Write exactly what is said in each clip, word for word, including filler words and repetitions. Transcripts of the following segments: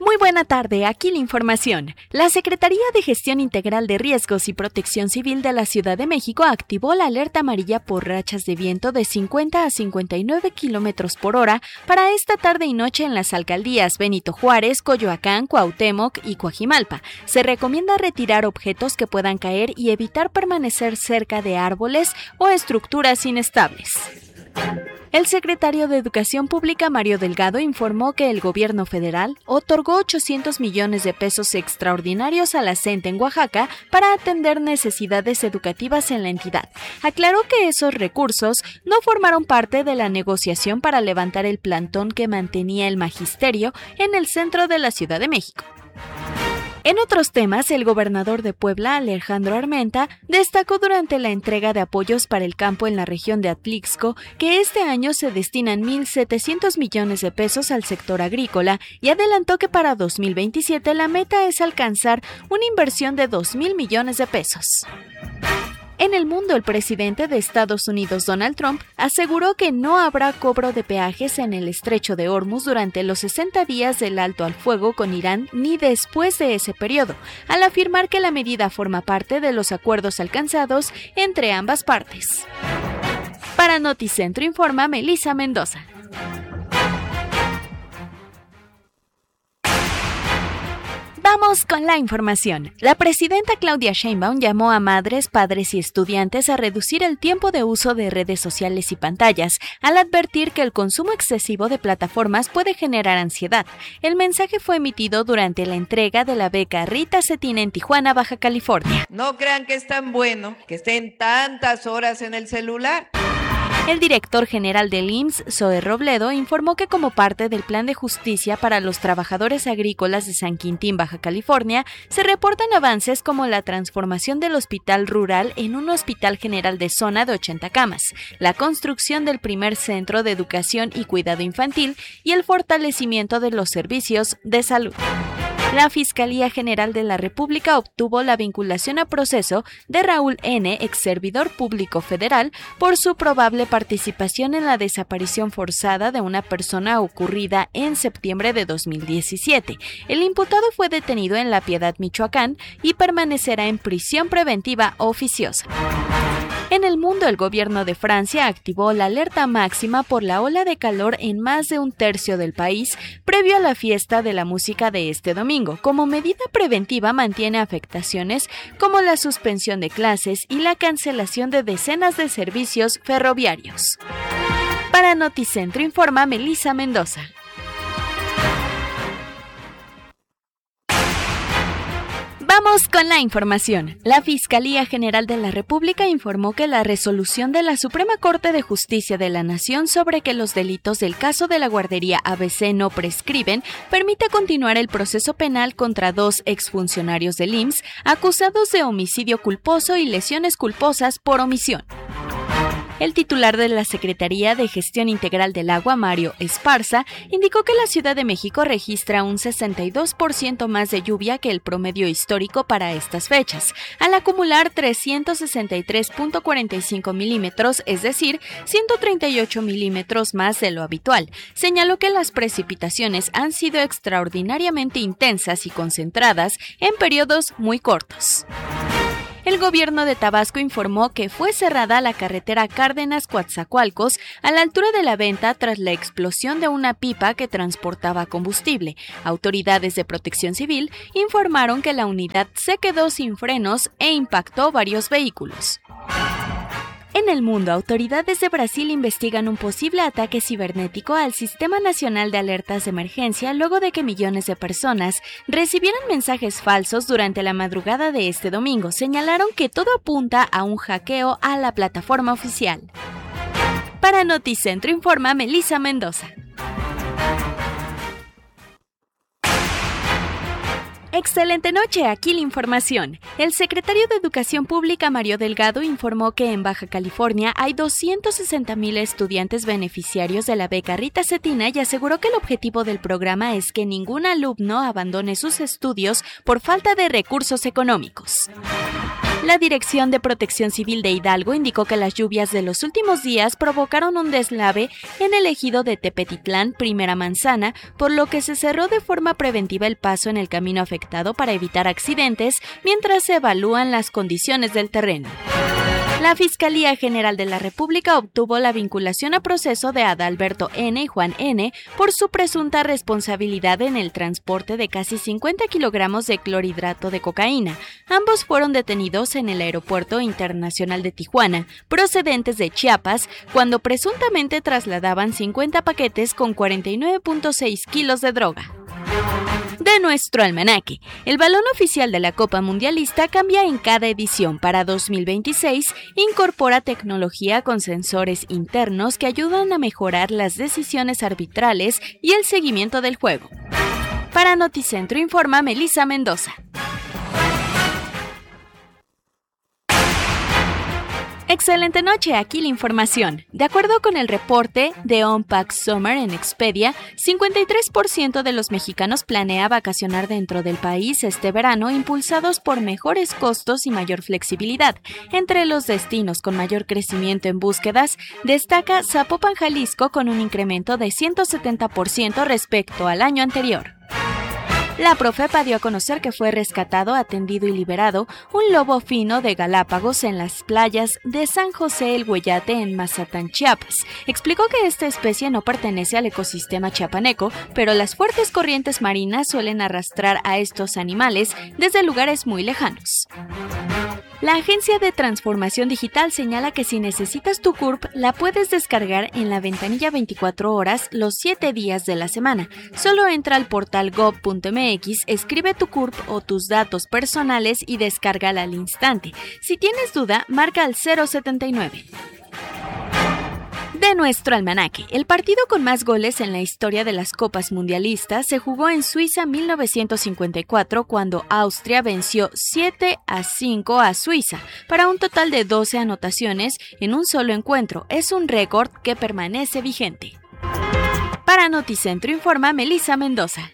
Muy buena tarde, aquí la información. La Secretaría de Gestión Integral de Riesgos y Protección Civil de la Ciudad de México activó la alerta amarilla por rachas de viento de cincuenta a cincuenta y nueve kilómetros por hora para esta tarde y noche en las alcaldías Benito Juárez, Coyoacán, Cuauhtémoc y Coajimalpa. Se recomienda retirar objetos que puedan caer y evitar permanecer cerca de árboles o estructuras inestables. El secretario de Educación Pública, Mario Delgado, informó que el gobierno federal otorgó ochocientos millones de pesos extraordinarios a la C E N T E en Oaxaca para atender necesidades educativas en la entidad. Aclaró que esos recursos no formaron parte de la negociación para levantar el plantón que mantenía el magisterio en el centro de la Ciudad de México. En otros temas, el gobernador de Puebla, Alejandro Armenta, destacó durante la entrega de apoyos para el campo en la región de Atlixco que este año se destinan mil setecientos millones de pesos al sector agrícola y adelantó que para dos mil veintisiete la meta es alcanzar una inversión de dos mil millones de pesos. En el mundo, el presidente de Estados Unidos, Donald Trump, aseguró que no habrá cobro de peajes en el estrecho de Hormuz durante los sesenta días del alto al fuego con Irán ni después de ese periodo, al afirmar que la medida forma parte de los acuerdos alcanzados entre ambas partes. Para Noticentro informa Melissa Mendoza. Vamos con la información. La presidenta Claudia Sheinbaum llamó a madres, padres y estudiantes a reducir el tiempo de uso de redes sociales y pantallas, al advertir que el consumo excesivo de plataformas puede generar ansiedad. El mensaje fue emitido durante la entrega de la beca Rita Cetina en Tijuana, Baja California. No crean que es tan bueno que estén tantas horas en el celular. El director general del I M S S, Zoe Robledo, informó que como parte del Plan de Justicia para los Trabajadores Agrícolas de San Quintín, Baja California, se reportan avances como la transformación del hospital rural en un hospital general de zona de ochenta camas, la construcción del primer centro de educación y cuidado infantil y el fortalecimiento de los servicios de salud. La Fiscalía General de la República obtuvo la vinculación a proceso de Raúl N., ex servidor público federal, por su probable participación en la desaparición forzada de una persona ocurrida en septiembre de dos mil diecisiete. El imputado fue detenido en La Piedad, Michoacán, y permanecerá en prisión preventiva oficiosa. En el mundo, el gobierno de Francia activó la alerta máxima por la ola de calor en más de un tercio del país previo a la fiesta de la música de este domingo. Como medida preventiva mantiene afectaciones como la suspensión de clases y la cancelación de decenas de servicios ferroviarios. Para Noticentro informa Melissa Mendoza. Vamos con la información. La Fiscalía General de la República informó que la resolución de la Suprema Corte de Justicia de la Nación sobre que los delitos del caso de la guardería A B C no prescriben permite continuar el proceso penal contra dos exfuncionarios del I M S S acusados de homicidio culposo y lesiones culposas por omisión. El titular de la Secretaría de Gestión Integral del Agua, Mario Esparza, indicó que la Ciudad de México registra un sesenta y dos por ciento más de lluvia que el promedio histórico para estas fechas, al acumular trescientos sesenta y tres punto cuarenta y cinco milímetros, es decir, ciento treinta y ocho milímetros más de lo habitual. Señaló que las precipitaciones han sido extraordinariamente intensas y concentradas en periodos muy cortos. El gobierno de Tabasco informó que fue cerrada la carretera Cárdenas-Coatzacoalcos a la altura de la Venta tras la explosión de una pipa que transportaba combustible. Autoridades de Protección Civil informaron que la unidad se quedó sin frenos e impactó varios vehículos. En el mundo, autoridades de Brasil investigan un posible ataque cibernético al Sistema Nacional de Alertas de Emergencia luego de que millones de personas recibieran mensajes falsos durante la madrugada de este domingo. Señalaron que todo apunta a un hackeo a la plataforma oficial. Para Noticentro informa Melissa Mendoza. Excelente noche, aquí la información. El secretario de Educación Pública, Mario Delgado, informó que en Baja California hay doscientos sesenta mil estudiantes beneficiarios de la beca Rita Cetina y aseguró que el objetivo del programa es que ningún alumno abandone sus estudios por falta de recursos económicos. La Dirección de Protección Civil de Hidalgo indicó que las lluvias de los últimos días provocaron un deslave en el ejido de Tepetitlán, Primera Manzana, por lo que se cerró de forma preventiva el paso en el camino afectado para evitar accidentes mientras se evalúan las condiciones del terreno. La Fiscalía General de la República obtuvo la vinculación a proceso de Adalberto N. y Juan N. por su presunta responsabilidad en el transporte de casi cincuenta kilogramos de clorhidrato de cocaína. Ambos fueron detenidos en el Aeropuerto Internacional de Tijuana, procedentes de Chiapas, cuando presuntamente trasladaban cincuenta paquetes con cuarenta y nueve punto seis kilos de droga. De nuestro almanaque, el balón oficial de la Copa Mundialista cambia en cada edición. Para dos mil veintiséis, incorpora tecnología con sensores internos que ayudan a mejorar las decisiones arbitrales y el seguimiento del juego. Para Noticentro informa Melissa Mendoza. Excelente noche, aquí la información. De acuerdo con el reporte de Unpacked Summer en Expedia, cincuenta y tres por ciento de los mexicanos planea vacacionar dentro del país este verano, impulsados por mejores costos y mayor flexibilidad. Entre los destinos con mayor crecimiento en búsquedas, destaca Zapopan, Jalisco, con un incremento de ciento setenta por ciento respecto al año anterior. La Profepa dio a conocer que fue rescatado, atendido y liberado un lobo fino de Galápagos en las playas de San José el Güeyate en Mazatán, Chiapas. Explicó que esta especie no pertenece al ecosistema chiapaneco, pero las fuertes corrientes marinas suelen arrastrar a estos animales desde lugares muy lejanos. La Agencia de Transformación Digital señala que si necesitas tu C U R P, la puedes descargar en la ventanilla veinticuatro horas los siete días de la semana. Solo entra al portal gob punto m x, escribe tu C U R P o tus datos personales y descárgala al instante. Si tienes duda, marca al cero setenta y nueve. De nuestro almanaque, el partido con más goles en la historia de las Copas Mundialistas se jugó en Suiza mil novecientos cincuenta y cuatro, cuando Austria venció siete a cinco a Suiza, para un total de doce anotaciones en un solo encuentro. Es un récord que permanece vigente. Para Noticentro informa Melissa Mendoza.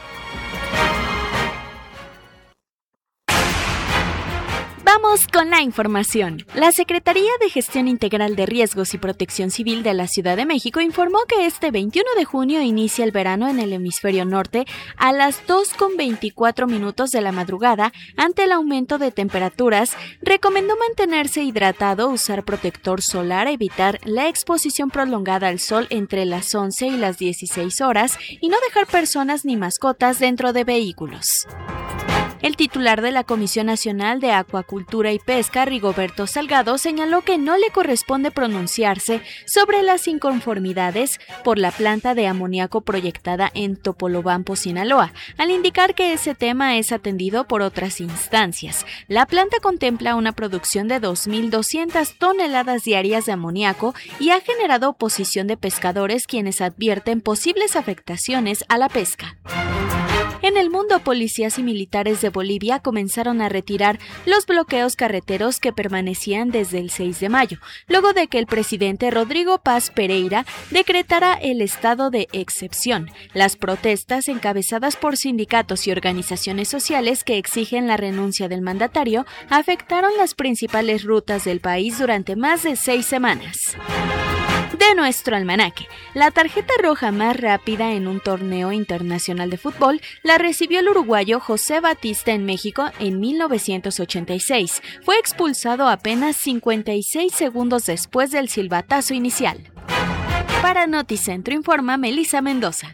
Vamos con la información. La Secretaría de Gestión Integral de Riesgos y Protección Civil de la Ciudad de México informó que este veintiuno de junio inicia el verano en el hemisferio norte a las dos con veinticuatro minutos de la madrugada. Ante el aumento de temperaturas, recomendó mantenerse hidratado, usar protector solar, evitar la exposición prolongada al sol entre las once y las dieciséis horas y no dejar personas ni mascotas dentro de vehículos. El titular de la Comisión Nacional de Acuacultura y Pesca, Rigoberto Salgado, señaló que no le corresponde pronunciarse sobre las inconformidades por la planta de amoníaco proyectada en Topolobampo, Sinaloa, al indicar que ese tema es atendido por otras instancias. La planta contempla una producción de dos mil doscientas toneladas diarias de amoníaco y ha generado oposición de pescadores, quienes advierten posibles afectaciones a la pesca. En el mundo, policías y militares de Bolivia comenzaron a retirar los bloqueos carreteros que permanecían desde el seis de mayo, luego de que el presidente Rodrigo Paz Pereira decretara el estado de excepción. Las protestas, encabezadas por sindicatos y organizaciones sociales que exigen la renuncia del mandatario, afectaron las principales rutas del país durante más de seis semanas. De nuestro almanaque, la tarjeta roja más rápida en un torneo internacional de fútbol la recibió el uruguayo José Batista en México en mil novecientos ochenta y seis. Fue expulsado apenas cincuenta y seis segundos después del silbatazo inicial. Para Noticentro informa Melissa Mendoza.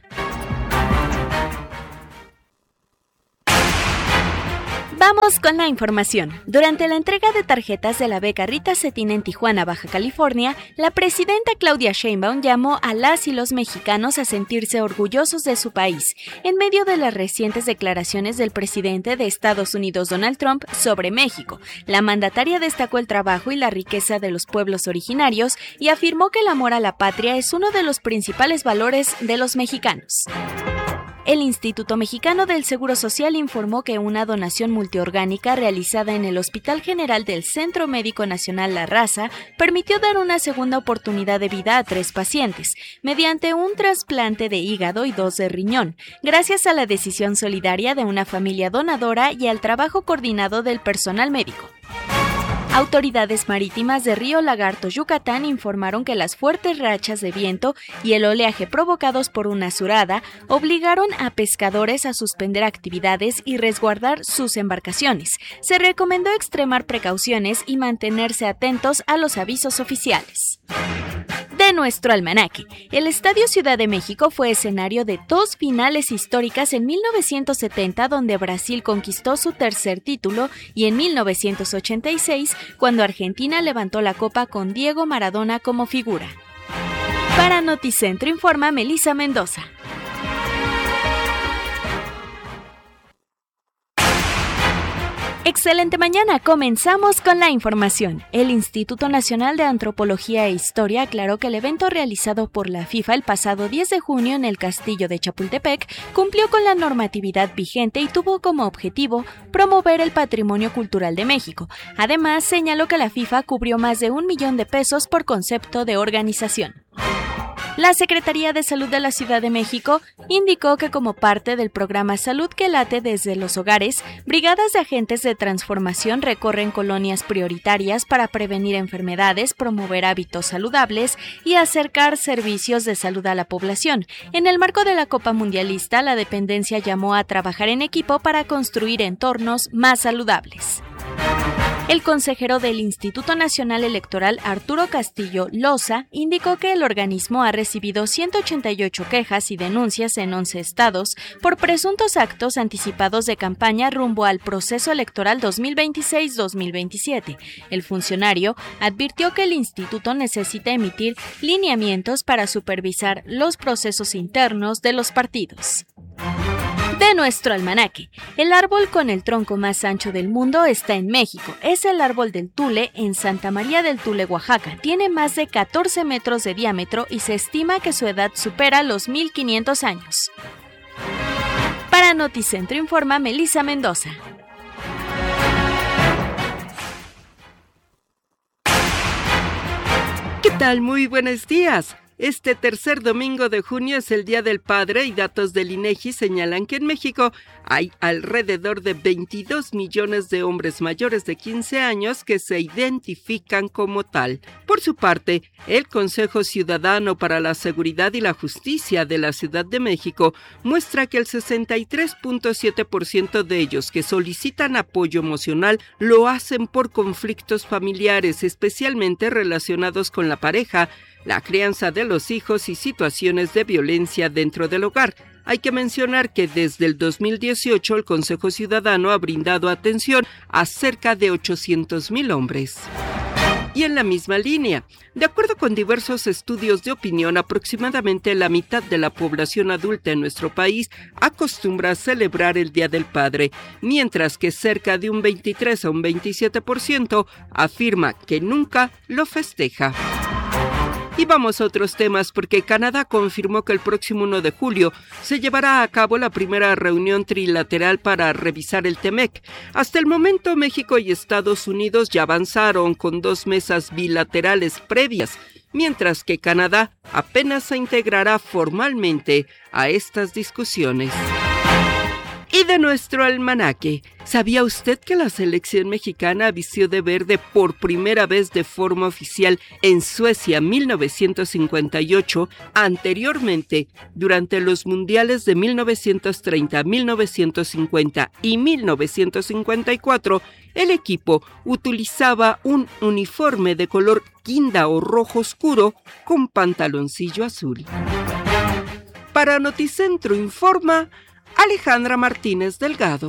Vamos con la información. Durante la entrega de tarjetas de la beca Rita Cetina en Tijuana, Baja California, la presidenta Claudia Sheinbaum llamó a las y los mexicanos a sentirse orgullosos de su país, en medio de las recientes declaraciones del presidente de Estados Unidos, Donald Trump, sobre México. La mandataria destacó el trabajo y la riqueza de los pueblos originarios y afirmó que el amor a la patria es uno de los principales valores de los mexicanos. El Instituto Mexicano del Seguro Social informó que una donación multiorgánica realizada en el Hospital General del Centro Médico Nacional La Raza permitió dar una segunda oportunidad de vida a tres pacientes, mediante un trasplante de hígado y dos de riñón, gracias a la decisión solidaria de una familia donadora y al trabajo coordinado del personal médico. Autoridades marítimas de Río Lagarto, Yucatán, informaron que las fuertes rachas de viento y el oleaje provocados por una surada obligaron a pescadores a suspender actividades y resguardar sus embarcaciones. Se recomendó extremar precauciones y mantenerse atentos a los avisos oficiales. De nuestro almanaque, el Estadio Ciudad de México fue escenario de dos finales históricas en mil novecientos setenta, donde Brasil conquistó su tercer título, y en mil novecientos ochenta y seis, cuando Argentina levantó la copa con Diego Maradona como figura. Para Noticentro informa Melissa Mendoza. Excelente mañana, comenzamos con la información. El Instituto Nacional de Antropología e Historia aclaró que el evento realizado por la FIFA el pasado diez de junio en el Castillo de Chapultepec cumplió con la normatividad vigente y tuvo como objetivo promover el patrimonio cultural de México. Además, señaló que la FIFA cubrió más de un millón de pesos por concepto de organización. La Secretaría de Salud de la Ciudad de México indicó que como parte del programa Salud que late desde los hogares, brigadas de agentes de transformación recorren colonias prioritarias para prevenir enfermedades, promover hábitos saludables y acercar servicios de salud a la población. En el marco de la Copa Mundialista, la dependencia llamó a trabajar en equipo para construir entornos más saludables. El consejero del Instituto Nacional Electoral, Arturo Castillo Loza, indicó que el organismo ha recibido ciento ochenta y ocho quejas y denuncias en once estados por presuntos actos anticipados de campaña rumbo al proceso electoral dos mil veintiséis dos mil veintisiete. El funcionario advirtió que el instituto necesita emitir lineamientos para supervisar los procesos internos de los partidos. De nuestro almanaque, el árbol con el tronco más ancho del mundo está en México. Es el árbol del Tule en Santa María del Tule, Oaxaca. Tiene más de catorce metros de diámetro y se estima que su edad supera los mil quinientos años. Para Noticentro informa Melissa Mendoza. ¿Qué tal? Muy buenos días. Este tercer domingo de junio es el Día del Padre y datos del INEGI señalan que en México hay alrededor de veintidós millones de hombres mayores de quince años que se identifican como tal. Por su parte, el Consejo Ciudadano para la Seguridad y la Justicia de la Ciudad de México muestra que el sesenta y tres punto siete por ciento de ellos que solicitan apoyo emocional lo hacen por conflictos familiares, especialmente relacionados con la pareja, la crianza de los hijos y situaciones de violencia dentro del hogar. Hay que mencionar que desde el dos mil dieciocho el Consejo Ciudadano ha brindado atención a cerca de ochocientos mil hombres. Y en la misma línea, de acuerdo con diversos estudios de opinión, aproximadamente la mitad de la población adulta en nuestro país acostumbra a celebrar el Día del Padre, mientras que cerca de un veintitrés a un veintisiete por ciento afirma que nunca lo festeja. Y vamos a otros temas porque Canadá confirmó que el próximo uno de julio se llevará a cabo la primera reunión trilateral para revisar el TEMEC. Hasta el momento México y Estados Unidos ya avanzaron con dos mesas bilaterales previas, mientras que Canadá apenas se integrará formalmente a estas discusiones. Y de nuestro almanaque, ¿sabía usted que la selección mexicana vistió de verde por primera vez de forma oficial en Suecia mil novecientos cincuenta y ocho? Anteriormente, durante los mundiales de mil novecientos treinta, mil novecientos cincuenta y mil novecientos cincuenta y cuatro, el equipo utilizaba un uniforme de color guinda o rojo oscuro con pantaloncillo azul. Para Noticentro informa Alejandra Martínez Delgado.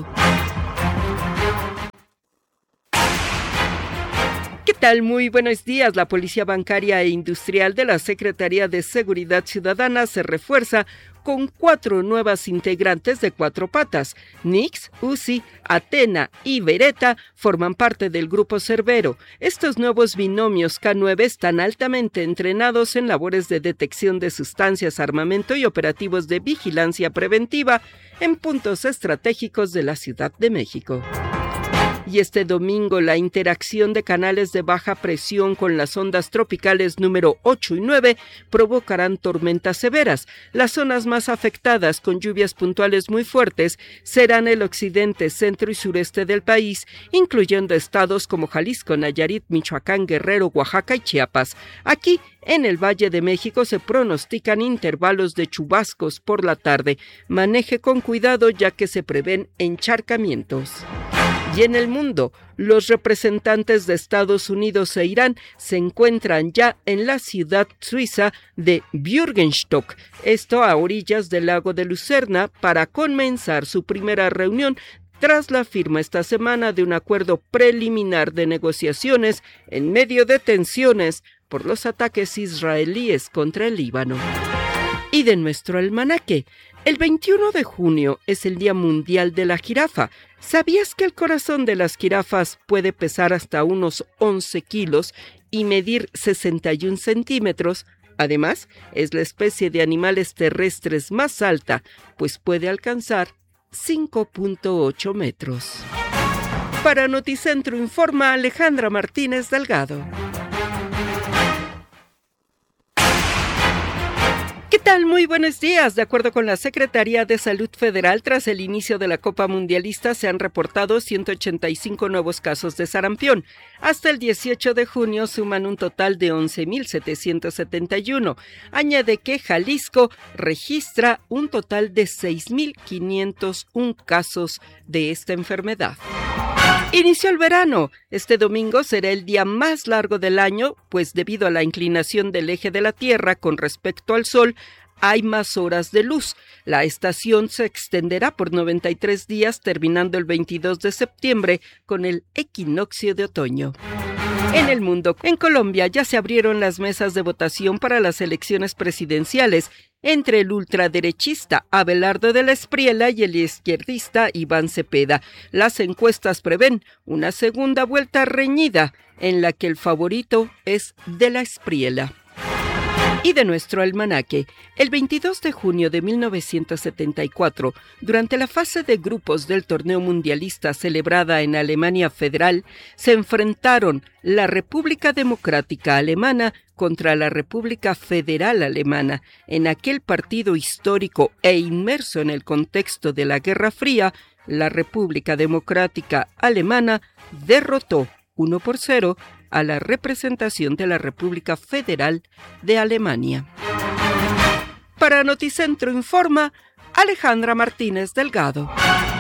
¿Qué tal? Muy buenos días. La Policía Bancaria e Industrial de la Secretaría de Seguridad Ciudadana se refuerza con cuatro nuevas integrantes de Cuatro Patas. Nix, Uzi, Atena y Beretta forman parte del Grupo Cerbero. Estos nuevos binomios K nueve están altamente entrenados en labores de detección de sustancias, armamento y operativos de vigilancia preventiva en puntos estratégicos de la Ciudad de México. Y este domingo la interacción de canales de baja presión con las ondas tropicales número ocho y nueve provocarán tormentas severas. Las zonas más afectadas con lluvias puntuales muy fuertes serán el occidente, centro y sureste del país, incluyendo estados como Jalisco, Nayarit, Michoacán, Guerrero, Oaxaca y Chiapas. Aquí, en el Valle de México, se pronostican intervalos de chubascos por la tarde. Maneje con cuidado ya que se prevén encharcamientos. Y en el mundo, los representantes de Estados Unidos e Irán se encuentran ya en la ciudad suiza de Bürgenstock, esto a orillas del lago de Lucerna, para comenzar su primera reunión tras la firma esta semana de un acuerdo preliminar de negociaciones en medio de tensiones por los ataques israelíes contra el Líbano. Y de nuestro almanaque, el veintiuno de junio es el Día Mundial de la Jirafa. ¿Sabías que el corazón de las jirafas puede pesar hasta unos once kilos y medir sesenta y un centímetros? Además, es la especie de animales terrestres más alta, pues puede alcanzar cinco punto ocho metros. Para Noticentro informa Alejandra Martínez Delgado. ¿Qué tal? Muy buenos días. De acuerdo con la Secretaría de Salud Federal, tras el inicio de la Copa Mundialista se han reportado ciento ochenta y cinco nuevos casos de sarampión. Hasta el dieciocho de junio suman un total de once mil setecientos setenta y uno. Añade que Jalisco registra un total de seis mil quinientos uno casos de esta enfermedad. Inició el verano. Este domingo será el día más largo del año, pues debido a la inclinación del eje de la Tierra con respecto al Sol, hay más horas de luz. La estación se extenderá por noventa y tres días, terminando el veintidós de septiembre con el equinoccio de otoño. En el mundo, en Colombia ya se abrieron las mesas de votación para las elecciones presidenciales entre el ultraderechista Abelardo de la Espriella y el izquierdista Iván Cepeda. Las encuestas prevén una segunda vuelta reñida en la que el favorito es de la Espriella. Y de nuestro almanaque, el veintidós de junio de mil novecientos setenta y cuatro, durante la fase de grupos del torneo mundialista celebrada en Alemania Federal, se enfrentaron la República Democrática Alemana contra la República Federal Alemana. En aquel partido histórico e inmerso en el contexto de la Guerra Fría, la República Democrática Alemana derrotó uno por cero a la representación de la República Federal de Alemania. Para Noticentro informa Alejandra Martínez Delgado.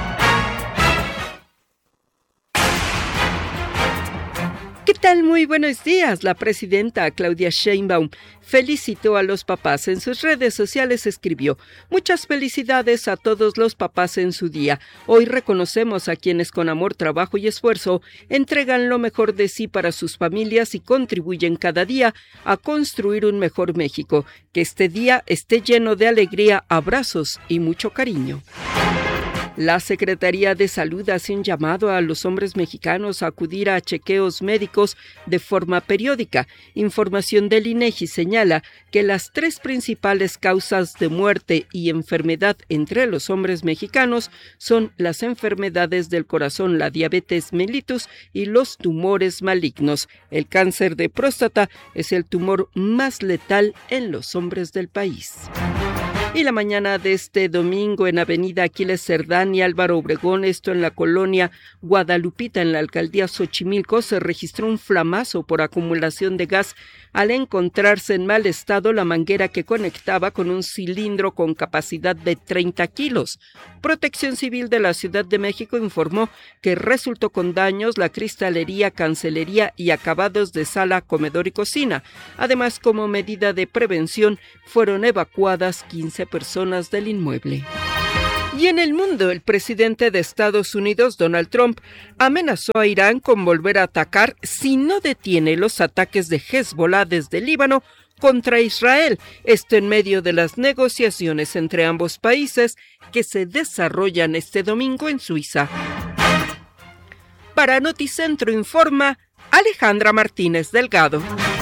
¿Qué tal? Muy buenos días. La presidenta Claudia Sheinbaum felicitó a los papás. En sus redes sociales escribió: muchas felicidades a todos los papás en su día. Hoy reconocemos a quienes con amor, trabajo y esfuerzo entregan lo mejor de sí para sus familias y contribuyen cada día a construir un mejor México. Que este día esté lleno de alegría, abrazos y mucho cariño. La Secretaría de Salud hace un llamado a los hombres mexicanos a acudir a chequeos médicos de forma periódica. Información del INEGI señala que las tres principales causas de muerte y enfermedad entre los hombres mexicanos son las enfermedades del corazón, la diabetes mellitus y los tumores malignos. El cáncer de próstata es el tumor más letal en los hombres del país. Y la mañana de este domingo en Avenida Aquiles Cerdán y Álvaro Obregón, esto en la colonia Guadalupita, en la alcaldía Xochimilco, se registró un flamazo por acumulación de gas al encontrarse en mal estado la manguera que conectaba con un cilindro con capacidad de treinta kilos. Protección Civil de la Ciudad de México informó que resultó con daños la cristalería, cancelería y acabados de sala, comedor y cocina. Además, como medida de prevención, fueron evacuadas quince personas del inmueble. Y en el mundo, el presidente de Estados Unidos, Donald Trump, amenazó a Irán con volver a atacar si no detiene los ataques de Hezbollah desde Líbano contra Israel. Esto en medio de las negociaciones entre ambos países que se desarrollan este domingo en Suiza. Para Noticentro informa Alejandra Martínez Delgado.